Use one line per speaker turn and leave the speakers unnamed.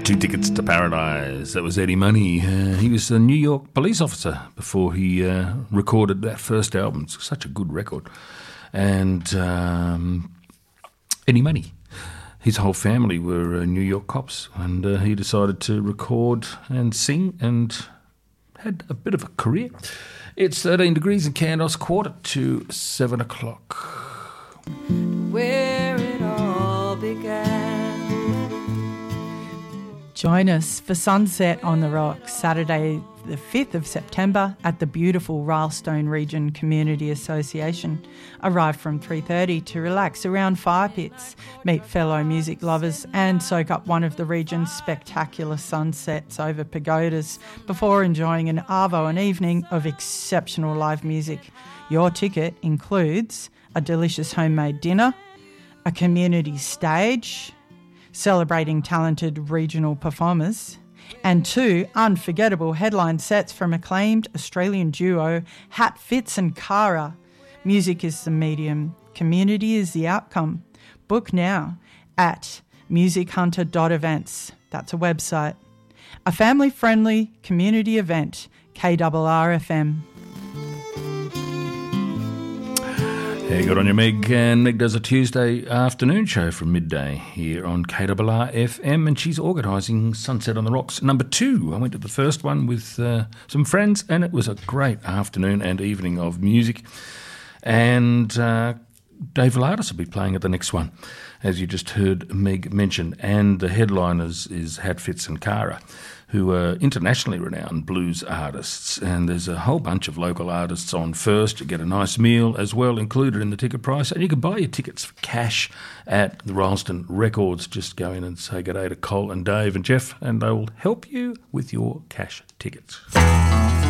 Two Tickets to Paradise. That was Eddie Money. He was a New York police officer before he recorded that first album. It's such a good record. And Eddie Money, his whole family were New York cops, and he decided to record and sing and had a bit of a career. It's 13 degrees in Candos, 6:45.
Where it all began.
Join us for Sunset on the Rocks, Saturday the 5th of September at the beautiful Rylstone Region Community Association. Arrive from 3:30 to relax around fire pits, meet fellow music lovers and soak up one of the region's spectacular sunsets over pagodas before enjoying an arvo and evening of exceptional live music. Your ticket includes a delicious homemade dinner, a community stage celebrating talented regional performers, and 2 unforgettable headline sets from acclaimed Australian duo Hat Fits and Cara. Music is the medium, community is the outcome. Book now at musichunter.events. That's a website. A family-friendly community event, KRRFM.
Hey, good on you, Meg. And Meg does a Tuesday afternoon show from midday here on KRRFM, and she's organising Sunset on the Rocks number 2. I went to the first one with some friends, and it was a great afternoon and evening of music. And Dave Villardis will be playing at the next one, as you just heard Meg mention. And the headliners is Hat Fits and Cara, who are internationally renowned blues artists. And there's a whole bunch of local artists on first. You get a nice meal as well included in the ticket price. And you can buy your tickets for cash at the Rylstone Records. Just go in and say good day to Cole and Dave and Jeff, and they will help you with your cash tickets.